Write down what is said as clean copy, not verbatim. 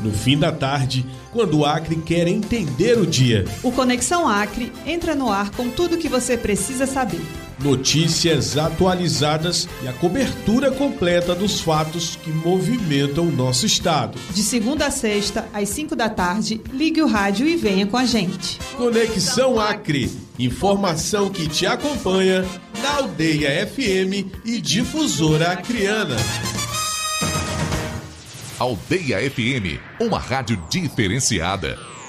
no fim da tarde, quando o Acre quer entender o dia. O Conexão Acre entra no ar com tudo o que você precisa saber. Notícias atualizadas e a cobertura completa dos fatos que movimentam o nosso estado. De segunda a sexta, às 5 da tarde, ligue o rádio e venha com a gente. Conexão Acre, informação que te acompanha na Aldeia FM e Difusora Acreana. Aldeia FM, uma rádio diferenciada.